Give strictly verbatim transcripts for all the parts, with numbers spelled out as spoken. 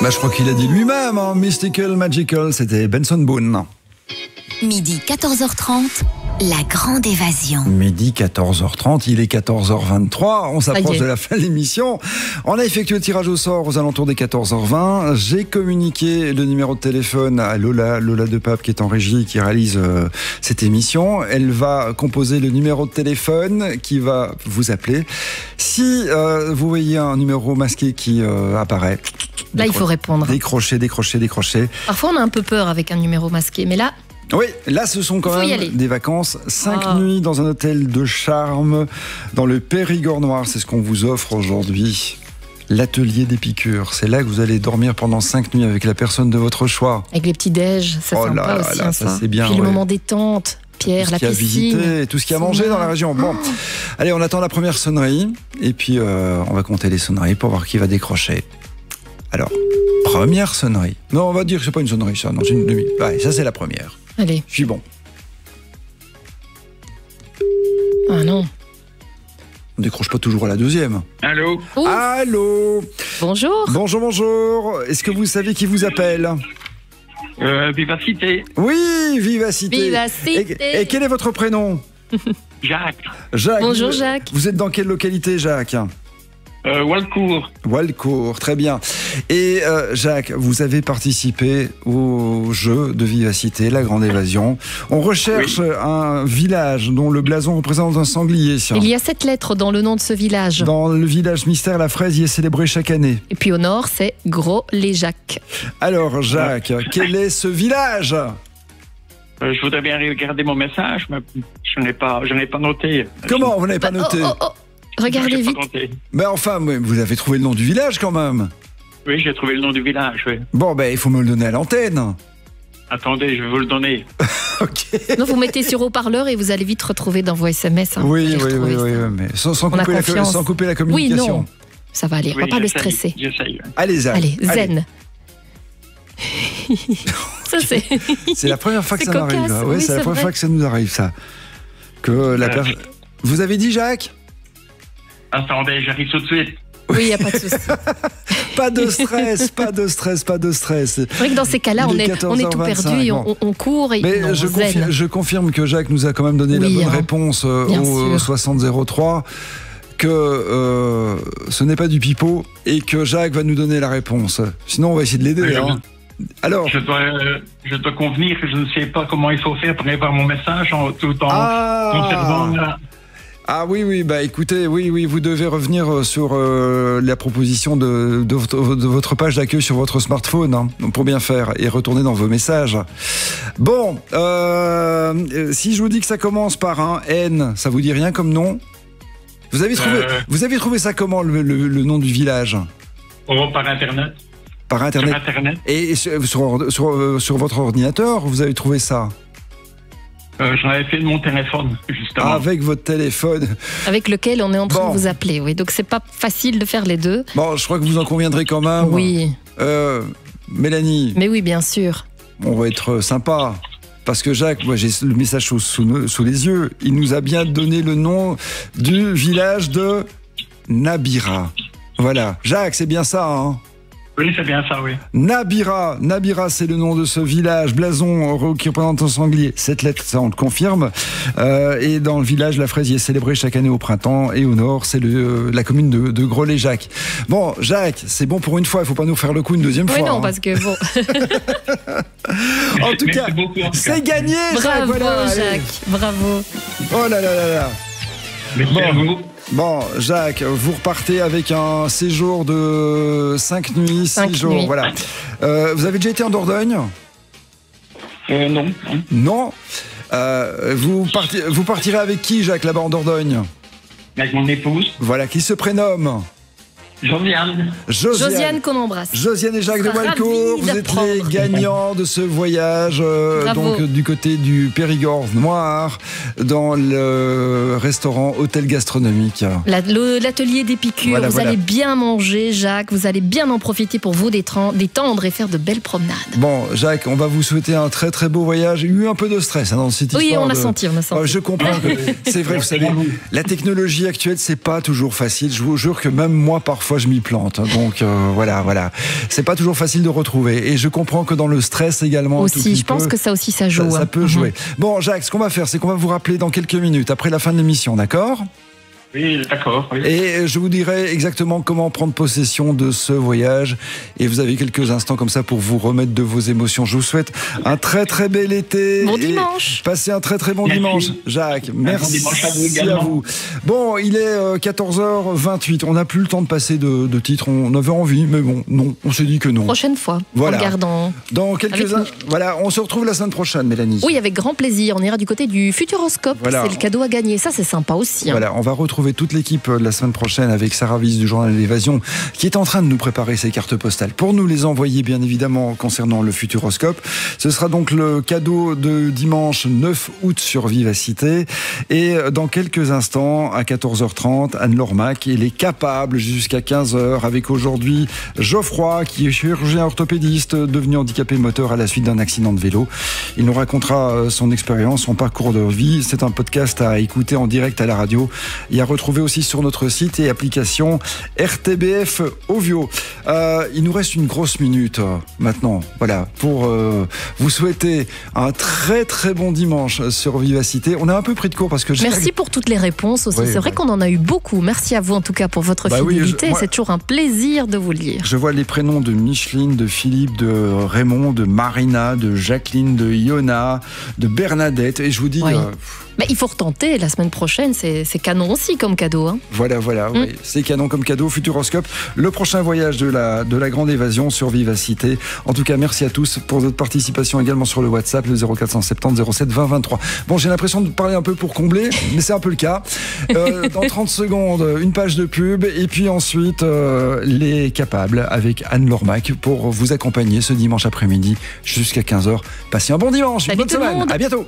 Bah, je crois qu'il a dit lui-même, hein, Mystical Magical, c'était Benson Boone. Midi quatorze heures trente, la grande évasion. Midi quatorze heures trente, il est quatorze heures vingt-trois, on s'approche de la fin de l'émission. On a effectué le tirage au sort aux alentours des quatorze heures vingt. J'ai communiqué le numéro de téléphone à Lola, Lola de Pape qui est en régie, qui réalise euh, cette émission. Elle va composer le numéro de téléphone qui va vous appeler. Si euh, vous voyez un numéro masqué qui euh, apparaît, là il faut répondre. Décrocher, décrocher, décrocher. Parfois on a un peu peur avec un numéro masqué, mais là... Oui, là ce sont quand même des vacances, cinq oh. nuits dans un hôtel de charme dans le Périgord noir, c'est ce qu'on vous offre aujourd'hui. L'atelier des piqûres, c'est là que vous allez dormir pendant cinq nuits avec la personne de votre choix. Avec les petits déj, ça oh sympa là, aussi, là, hein, ça, ça. c'est bien. Puis ouais. le moment détente, Pierre, la piscine. Tout ce qu'il y a à visiter, tout ce qu'il y a à manger dans la région. Bon, oh. allez, on attend la première sonnerie et puis euh, on va compter les sonneries pour voir qui va décrocher. Alors, première sonnerie. Non, on va dire que c'est pas une sonnerie, ça. Non, c'est une demi. Ouais, ça c'est la première. Allez. Je suis bon. Ah non. On décroche pas toujours à la deuxième. Allô. Ouf. Allô. Bonjour. Bonjour, bonjour. Est-ce que vous savez qui vous appelle ? euh, Vivacité. Oui, Vivacité. Vivacité. Et, et quel est votre prénom ? Jacques. Jacques. Bonjour Jacques. Vous êtes dans quelle localité, Jacques ? Euh, Walcourt. Walcourt, très bien. Et euh, Jacques, vous avez participé au jeu de Vivacité, la grande évasion. On recherche oui. un village dont le blason représente un sanglier. Il y a sept lettres dans le nom de ce village. Dans le village mystère, la fraise y est célébrée chaque année. Et puis au nord, c'est Gros-les-Jacques. Alors Jacques, quel est ce village ? euh, Je voudrais bien regarder mon message, mais je n'ai pas, je n'ai pas noté. Comment vous n'avez pas bah, noté ? oh, oh, oh. Regardez vite. Mais enfin, vous avez trouvé le nom du village quand même. Oui, j'ai trouvé le nom du village, oui. Bon, ben, il faut me le donner à l'antenne. Attendez, je vais vous le donner. Ok. Non, vous mettez sur haut-parleur et vous allez vite retrouver dans vos S M S. Hein, oui, oui, oui, oui, mais sans, sans, couper la, sans couper la communication. Oui, non. Ça va aller, on oui, va pas le stresser. J'essaye. Allez, Zach. Allez, zen. Ça, c'est... c'est la première fois que ça cocasse, m'arrive. Oui, oui, c'est, c'est la première vrai. fois que ça nous arrive, ça. Que la per... Vous avez dit, Jacques ? Attendez, j'arrive tout de suite. Oui, il n'y a pas de souci. Pas de stress, pas de stress, pas de stress. C'est vrai que dans ces cas-là, on est, on est tout perdu et on, on court. Et Mais non, je, on confirme, je confirme que Jacques nous a quand même donné oui, la bonne hein. réponse euh, au soixante zéro trois, que euh, ce n'est pas du pipeau et que Jacques va nous donner la réponse. Sinon, on va essayer de l'aider. Oui, hein. Alors, je dois, euh, je dois convenir que je ne sais pas comment il faut faire pour avoir mon message en, tout en ah conservant la... Ah oui, oui, bah écoutez, oui, oui, vous devez revenir sur euh, la proposition de, de, votre, de votre page d'accueil sur votre smartphone, hein, pour bien faire, et retourner dans vos messages. Bon, euh, si je vous dis que ça commence par un N, ça vous dit rien comme nom ? Vous avez trouvé, euh... vous avez trouvé ça comment, le, le, le nom du village ? Oh, par Internet. Par Internet. Sur Internet. Et sur, sur, sur, sur votre ordinateur, vous avez trouvé ça ? Euh, J'en avais fait de mon téléphone, justement. Avec votre téléphone. Avec lequel on est en train bon. de vous appeler, oui. Donc c'est pas facile de faire les deux. Bon, je crois que vous en conviendrez quand même. Oui. Euh, Mélanie. Mais oui, bien sûr. On va être sympa. Parce que Jacques, moi j'ai le message sous, sous, sous les yeux. Il nous a bien donné le nom du village de Nabira. Voilà. Jacques, c'est bien ça, hein ? Oui, c'est bien ça, oui. Nabira, Nabira, c'est le nom de ce village, blason qui représente un sanglier. Cette lettre, ça on le confirme. Euh, et dans le village, la fraise y est célébrée chaque année au printemps. Et au nord, c'est le, la commune de, de Gros-les-Jacques. Bon, Jacques, c'est bon pour une fois. Il ne faut pas nous faire le coup une deuxième oui, fois. Oui, non, hein. parce que bon. en tout cas, beaucoup, en tout c'est cas. gagné, Bravo, Jacques. Voilà, Jacques. allez. Bravo. Oh là là là là. Merci à vous. Bon, Jacques, vous repartez avec un séjour de cinq nuits, six jours. Nuits. Voilà. Euh, vous avez déjà été en Dordogne ? euh, Non. Non. Euh, vous, parti, vous partirez avec qui, Jacques, là-bas en Dordogne ? Avec mon épouse. Voilà, qui se prénomme ? Josiane. Josiane. Josiane qu'on embrasse. Josiane et Jacques de Walcourt, vous êtes les gagnants de ce voyage euh, donc du côté du Périgord noir dans le restaurant hôtel gastronomique. La, le, l'atelier des piqûres, voilà, vous voilà. allez bien manger, Jacques, vous allez bien en profiter pour vous détendre et faire de belles promenades. Bon, Jacques, on va vous souhaiter un très très beau voyage. Il y a eu un peu de stress hein, dans cette histoire. Oui, on a de... senti, on a senti. Oh, je comprends que c'est vrai, vous savez, la technologie actuelle, c'est pas toujours facile. Je vous jure que même moi, parfois, parfois je m'y plante. Donc euh, voilà, voilà. C'est pas toujours facile de retrouver. Et je comprends que dans le stress également. Aussi, je pense peu, que ça aussi ça joue. Ça, ça peut mmh. jouer. Bon, Jacques, ce qu'on va faire, c'est qu'on va vous rappeler dans quelques minutes, après la fin de l'émission, d'accord ? Oui, d'accord. Oui. Et je vous dirai exactement comment prendre possession de ce voyage. Et vous avez quelques instants comme ça pour vous remettre de vos émotions. Je vous souhaite un très très bel été. Bon dimanche. Passez un très très bon Merci. dimanche, Jacques. Merci bon dimanche à vous, également. à vous. Bon, il est quatorze heures vingt-huit. On n'a plus le temps de passer de, de titres. On avait envie, mais bon, non. On s'est dit que non. Prochaine fois. Voilà. En regardant. Dans quelques instants. Voilà, on se retrouve la semaine prochaine, Mélanie. Oui, avec grand plaisir. On ira du côté du Futuroscope. Voilà. C'est le cadeau à gagner. Ça, c'est sympa aussi. Hein. Voilà, on va retrouver toute l'équipe de la semaine prochaine avec Sarah Wiss du journal de l'Évasion qui est en train de nous préparer ces cartes postales pour nous les envoyer bien évidemment concernant le Futuroscope. Ce sera donc le cadeau de dimanche neuf août sur Vivacité et dans quelques instants à quatorze heures trente Anne-Laure Mac et les Capables jusqu'à quinze heures avec aujourd'hui Geoffroy qui est chirurgien orthopédiste devenu handicapé moteur à la suite d'un accident de vélo. Il nous racontera son expérience, son parcours de vie. C'est un podcast à écouter en direct à la radio et à retrouver aussi sur notre site et application R T B F Ovio. Euh, il nous reste une grosse minute euh, maintenant, voilà, pour euh, vous souhaiter un très très bon dimanche sur Vivacité. On a un peu pris de court parce que j'ai... Merci pour toutes les réponses aussi. Oui, c'est vrai ouais. qu'on en a eu beaucoup. Merci à vous en tout cas pour votre bah fidélité. Oui, je, moi, c'est toujours un plaisir de vous lire. Je vois les prénoms de Micheline, de Philippe, de Raymond, de Marina, de Jacqueline, de Iona, de Bernadette. Et je vous dis... Oui. Euh, Mais il faut retenter la semaine prochaine, c'est, c'est canon aussi comme cadeau. Hein. Voilà, voilà, mmh. oui, c'est canon comme cadeau. Futuroscope, le prochain voyage de la, de la grande évasion sur Vivacité. En tout cas, merci à tous pour votre participation également sur le WhatsApp, le zéro quatre cent soixante-dix zéro sept vingt vingt-trois. Bon, j'ai l'impression de parler un peu pour combler, mais c'est un peu le cas. Euh, dans trente secondes, une page de pub et puis ensuite euh, les Capables avec Anne-Laure Mac pour vous accompagner ce dimanche après-midi jusqu'à quinze heures. Passez un bon dimanche, Salut une bonne semaine. À bientôt.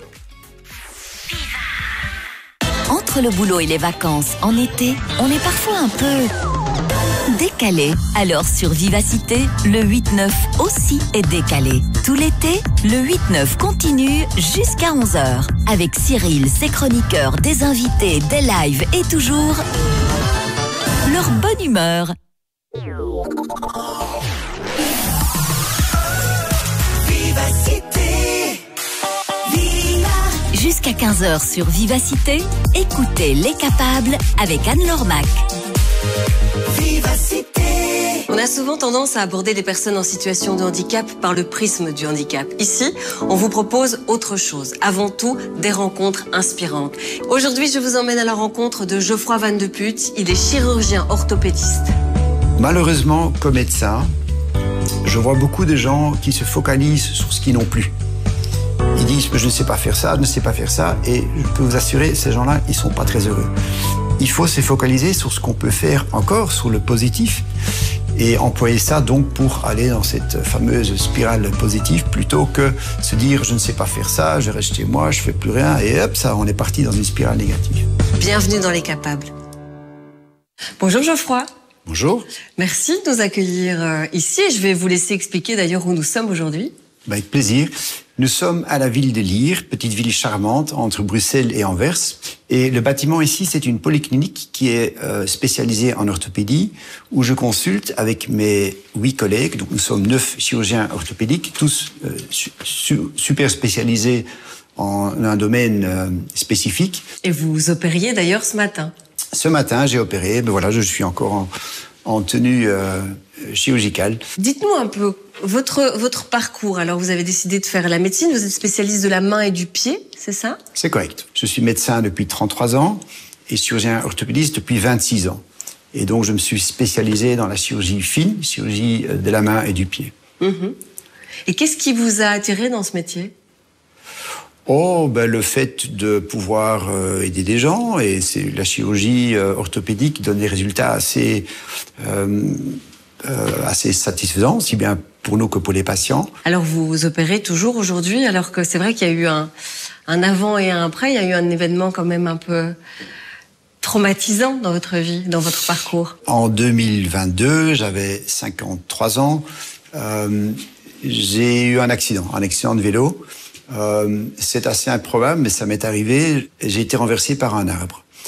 Entre le boulot et les vacances en été, on est parfois un peu décalé. Alors sur Vivacité, le huit neuf aussi est décalé. Tout l'été, le huit neuf continue jusqu'à onze heures. Avec Cyril, ses chroniqueurs, des invités, des lives et toujours leur bonne humeur. Jusqu'à quinze heures sur Vivacité, écoutez Les Capables avec Anne-Laure Mac. Vivacité. On a souvent tendance à aborder les personnes en situation de handicap par le prisme du handicap. Ici, on vous propose autre chose. Avant tout, des rencontres inspirantes. Aujourd'hui, je vous emmène à la rencontre de Geoffroy Van de Putte. Il est chirurgien orthopédiste. Malheureusement, comme médecin, je vois beaucoup de gens qui se focalisent sur ce qu'ils n'ont plus. Ils disent je ne sais pas faire ça, je ne sais pas faire ça, et je peux vous assurer, ces gens-là, ils ne sont pas très heureux. Il faut se focaliser sur ce qu'on peut faire encore, sur le positif, et employer ça donc pour aller dans cette fameuse spirale positive, plutôt que se dire je ne sais pas faire ça, je reste chez moi, je ne fais plus rien, et hop, ça, on est parti dans une spirale négative. Bienvenue dans Les Capables. Bonjour Geoffroy. Bonjour. Merci de nous accueillir ici, et je vais vous laisser expliquer d'ailleurs où nous sommes aujourd'hui. Ben, avec plaisir. Nous sommes à la ville de Lier, petite ville charmante entre Bruxelles et Anvers. Et le bâtiment ici, c'est une polyclinique qui est euh, spécialisée en orthopédie, où je consulte avec mes huit collègues. Donc nous sommes neuf chirurgiens orthopédiques, tous euh, su su super spécialisés en un domaine euh, spécifique. Et vous opériez d'ailleurs ce matin? Ce matin, j'ai opéré. Ben voilà, je suis encore en, en tenue euh, chirurgicale. Dites-nous un peu votre, votre parcours. Alors, vous avez décidé de faire la médecine, vous êtes spécialiste de la main et du pied, c'est ça? C'est correct. Je suis médecin depuis trente-trois ans et chirurgien orthopédiste depuis vingt-six ans. Et donc, je me suis spécialisé dans la chirurgie fine, chirurgie de la main et du pied. Mmh. Et qu'est-ce qui vous a attiré dans ce métier? Oh, ben, le fait de pouvoir euh, aider des gens, et c'est la chirurgie euh, orthopédique qui donne des résultats assez, euh, euh, assez satisfaisants, aussi bien pour nous que pour les patients. Alors vous opérez toujours aujourd'hui, alors que c'est vrai qu'il y a eu un, un avant et un après, il y a eu un événement quand même un peu traumatisant dans votre vie, dans votre parcours. En deux mille vingt-deux, j'avais cinquante-trois ans, euh, j'ai eu un accident, un accident de vélo. Euh, c'est assez improbable, mais ça m'est arrivé. J'ai été renversé par un arbre qui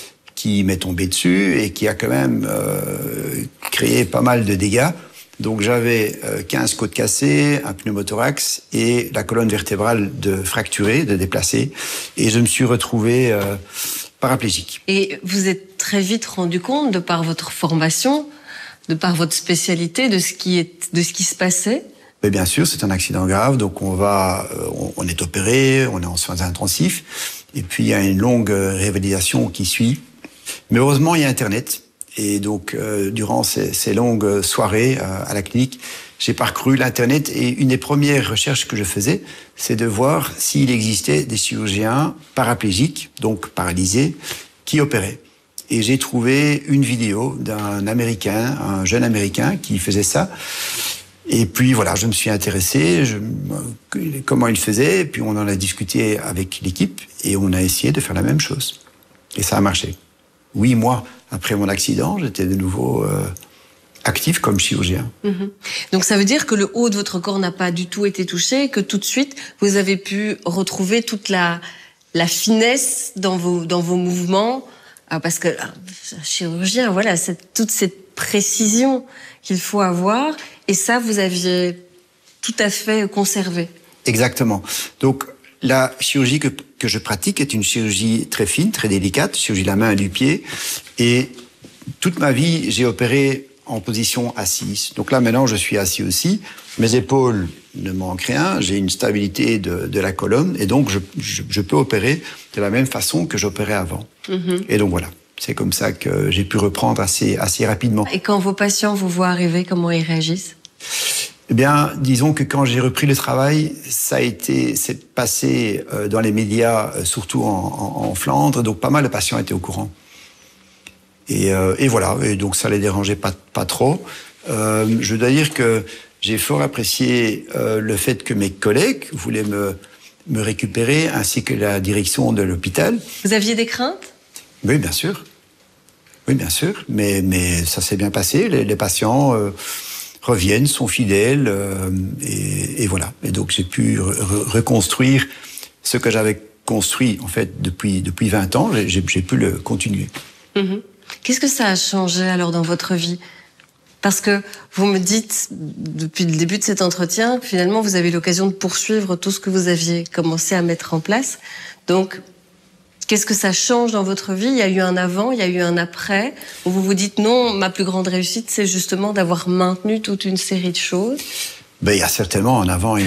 qui m'est tombé dessus et qui a quand même euh, créé pas mal de dégâts. Donc j'avais euh, quinze côtes cassées, un pneumothorax et la colonne vertébrale de fracturée, de déplacée. Et je me suis retrouvé euh, paraplégique. Et vous êtes très vite rendu compte, de par votre formation, de par votre spécialité, de ce qui, est, de ce qui se passait? Mais bien sûr, c'est un accident grave, donc on va, on, on est opéré, on est en soins intensifs, et puis il y a une longue révalidation qui suit. Mais heureusement, il y a Internet, et donc euh, durant ces, ces longues soirées euh, à la clinique, j'ai parcouru l'Internet, et une des premières recherches que je faisais, c'est de voir s'il existait des chirurgiens paraplégiques, donc paralysés, qui opéraient. Et j'ai trouvé une vidéo d'un Américain, un jeune Américain qui faisait ça. Et puis voilà, je me suis intéressé, je, comment il faisait, et puis on en a discuté avec l'équipe, et on a essayé de faire la même chose. Et ça a marché. Huit mois après mon accident, j'étais de nouveau euh, actif comme chirurgien. Mmh. Donc ça veut dire que le haut de votre corps n'a pas du tout été touché, que tout de suite, vous avez pu retrouver toute la, la finesse dans vos, dans vos mouvements, ah, parce que un chirurgien, voilà, c'est toute cette précision qu'il faut avoir, et ça, vous aviez tout à fait conservé. Exactement. Donc, la chirurgie que, que je pratique est une chirurgie très fine, très délicate, chirurgie de la main et du pied, et toute ma vie, j'ai opéré en position assise. Donc là, maintenant, je suis assis aussi, mes épaules ne manquent rien, j'ai une stabilité de, de la colonne, et donc je, je, je peux opérer de la même façon que j'opérais avant. Mmh. Et donc voilà. C'est comme ça que j'ai pu reprendre assez, assez rapidement. Et quand vos patients vous voient arriver, comment ils réagissent? Eh bien, disons que quand j'ai repris le travail, ça a été, c'est passé dans les médias, surtout en, en, en Flandre, donc pas mal de patients étaient au courant. Et, euh, et voilà, et donc ça les dérangeait pas, pas trop. Euh, je dois dire que j'ai fort apprécié euh, le fait que mes collègues voulaient me, me récupérer, ainsi que la direction de l'hôpital. Vous aviez des craintes? Oui, bien sûr. Oui, bien sûr. Mais, mais ça s'est bien passé. Les, les patients euh, reviennent, sont fidèles. Euh, et, et voilà. Et donc, j'ai pu re reconstruire ce que j'avais construit, en fait, depuis, depuis vingt ans. J'ai pu le continuer. Mmh. Qu'est-ce que ça a changé, alors, dans votre vie? Parce que vous me dites, depuis le début de cet entretien, que finalement, vous avez l'occasion de poursuivre tout ce que vous aviez commencé à mettre en place. Donc, qu'est-ce que ça change dans votre vie? Il y a eu un avant, il y a eu un après, où vous vous dites non, ma plus grande réussite, c'est justement d'avoir maintenu toute une série de choses. Ben, il y a certainement un avant et